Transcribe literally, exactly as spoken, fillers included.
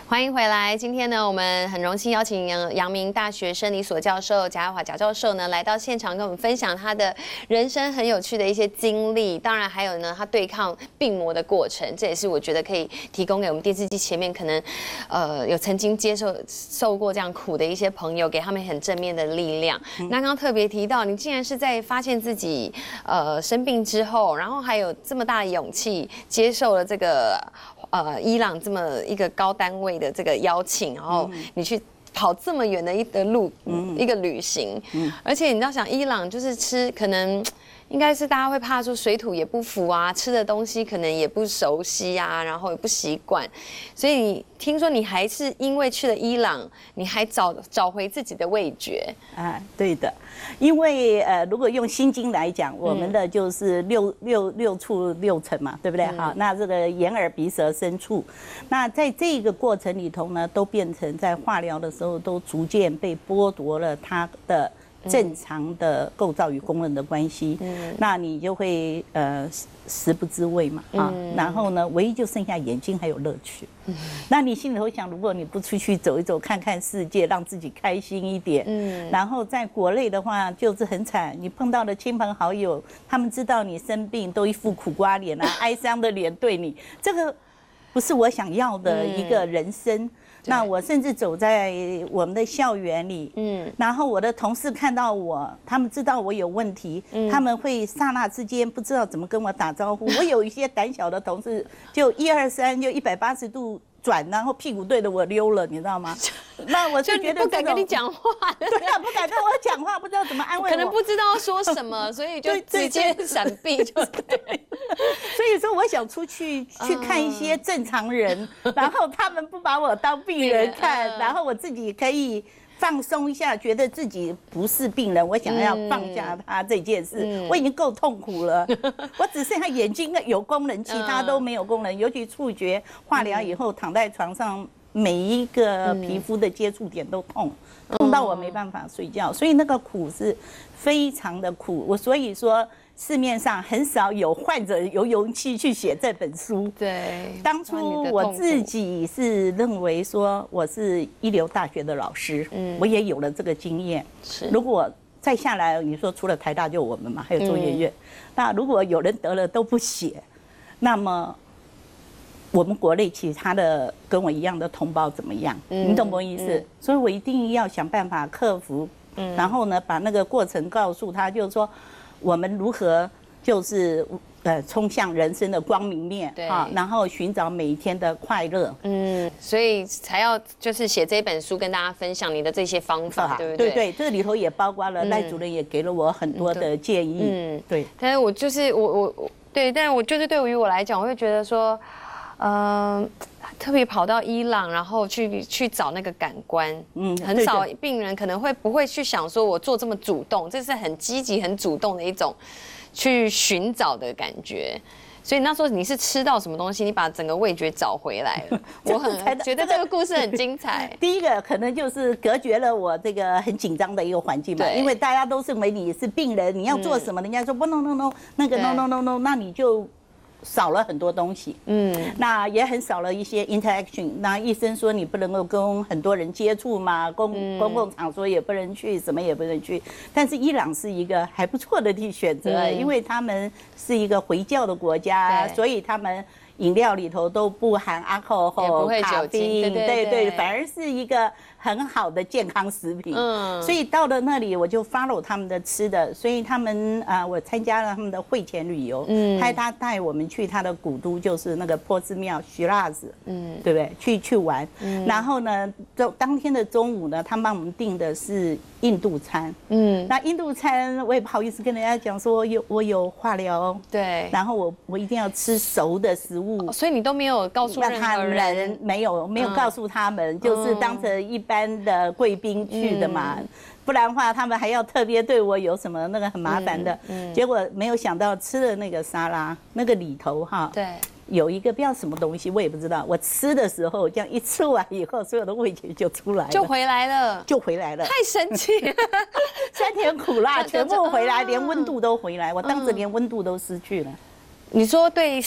欢迎回来。今天呢，我们很荣幸邀请阳阳明大学生理所教授贾爱华贾教授呢来到现场，跟我们分享他的人生很有趣的一些经历。当然还有呢，他对抗病魔的过程，这也是我觉得可以提供给我们电视机前面可能呃有曾经接受受过这样苦的一些朋友，给他们很正面的力量。嗯、那刚刚特别提到，你竟然是在发现自己呃生病之后，然后还有这么大的勇气接受了这个。呃，伊朗这么一个高单位的这个邀请，然后你去跑这么远的一的路，嗯、一个旅行，嗯、而且你知道，想伊朗就是吃，可能应该是大家会怕说水土也不服啊，吃的东西可能也不熟悉啊，然后也不习惯，所以你听说你还是因为去了伊朗，你还找找回自己的味觉啊，对的，因为呃，如果用心经来讲，我们的就是六、嗯、六六处六尘嘛，对不对？嗯、好，那这个眼耳鼻舌身触，那在这个过程里头呢，都变成在化疗的时候都逐渐被剥夺了它的正常的构造与功能的关系，嗯、那你就会呃食不知味嘛啊，嗯、然后呢，唯一就剩下眼睛还有乐趣。嗯、那你心里头想，如果你不出去走一走，看看世界，让自己开心一点，嗯，然后在国内的话就是很惨，你碰到的亲朋好友，他们知道你生病，都一副苦瓜脸啊，哀伤的脸对你，这个不是我想要的一个人生。嗯，那我甚至走在我们的校园里，嗯，然后我的同事看到我，他们知道我有问题，嗯、他们会刹那之间不知道怎么跟我打招呼。我有一些胆小的同事，就一二三就一百八十度转，然后屁股对着我溜了，你知道吗？那我就觉得不敢跟你讲话， 对啊，不敢跟我讲话，不知道怎么安慰我， 可能不知道说什么，所以就直接闪避就对。 所以说，我想出去去看一些正常人，然后他们不把我当病人看，然后我自己可以放松一下，觉得自己不是病人，我想要放下他这件事，嗯、我已经够痛苦了，我只剩下眼睛有功能，其他都没有功能，尤其触觉化疗以后，躺在床上。每一个皮肤的接触点都痛，痛到我没办法睡觉，所以那个苦是非常的苦。我所以说，市面上很少有患者有勇气去写这本书。 对， 当初我自己是认为说我是一流大学的老师，嗯，我也有了这个经验。是，如果再下来，你说除了台大就我们嘛，还有中研院，嗯、那如果有人得了都不写，那么。我们国内其他的跟我一样的同胞怎么样？嗯、你懂我意思？嗯、所以我一定要想办法克服，嗯、然后呢，把那个过程告诉他，就是说我们如何就是呃冲向人生的光明面啊，然后寻找每一天的快乐。嗯， 所以才要就是写这本书跟大家分享你的这些方法，对不对？ 对对，这里头也包括了赖主任也给了我很多的建议。嗯，对。 但是我就是我我我对，但是我就是对于我来讲，我会觉得说。呃，特别跑到伊朗，然后去去找那个感官，嗯，很少病人可能会不会去想说，我做这么主动，这是很积极、很主动的一种去寻找的感觉。所以那时候你是吃到什么东西，你把整个味觉找回来了。我很觉得这个故事很精彩。 第一个可能就是隔绝了我这个很紧张的一个环境嘛，因为大家都认为你是病人，你要做什么，人家说不 no no no， 那个 no no no no， 那你就。少了很多东西，嗯，那也很少了一些 interaction。那医生说你不能够跟很多人接触嘛，公、嗯、公共场所也不能去，什么也不能去。但是伊朗是一个还不错的选择，嗯、因为他们是一个回教的国家，所以他们饮料里头都不含阿扣后咖啡，对 对, 对, 对，反而是一个很好的健康食品。嗯，所以到了那里我就 follow 他们的吃的，所以他们啊、呃，我参加了他们的会前旅游，嗯，他他带我们去他的古都，就是那个波斯庙徐拉子，嗯，对不对？去去玩，嗯，然后呢，就当天的中午呢，他帮我们订的是印度餐，嗯，那印度餐我也不好意思跟人家讲说有我有化疗， 对， 然后我我一定要吃熟的食物。 哦、所以你都没有告诉任何人， 没有没有告诉他们，嗯、就是当成一般的贵宾去的嘛，嗯、不然的话他们还要特别对我有什么那个很麻烦的。嗯嗯、结果没有想到吃了那个沙拉，那个里头哈，对，有一个不知道什么东西，我也不知道。我吃的时候这样一吃完以后，所有的味觉就出来了， 就回来了， 就回来了， 太神奇了， 酸甜苦辣全部回来，连温度都回来，我当时连温度都失去了。 你说对